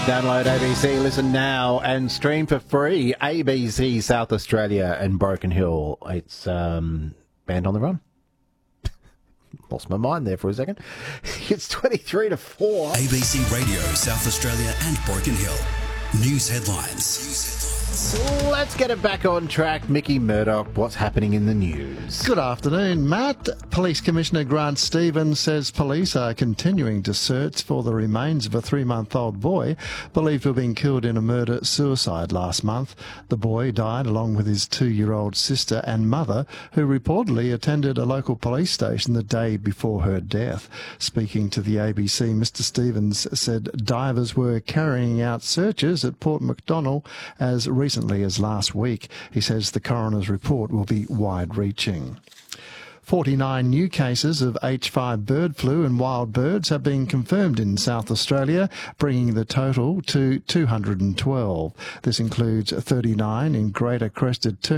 Download ABC, listen now, and stream for free. ABC South Australia and Broken Hill. It's Band on the Run. Lost my mind there for a second. It's 23 to 4. ABC Radio South Australia and Broken Hill. News headlines. Let's get it back on track. Mickey Murdoch, what's happening in the news? Good afternoon, Matt. Police Commissioner Grant Stevens says police are continuing to search for the remains of a 3-month-old boy believed to have been killed in a murder-suicide last month. The boy died along with his 2-year-old sister and mother, who reportedly attended a local police station the day before her death. Speaking to the ABC, Mr Stevens said divers were carrying out searches at Port Macdonnell as recently as last week. He says the coroner's report will be wide-reaching. 49 new cases of H5 bird flu in wild birds have been confirmed in South Australia, bringing the total to 212. This includes 39 in Greater Crested Tern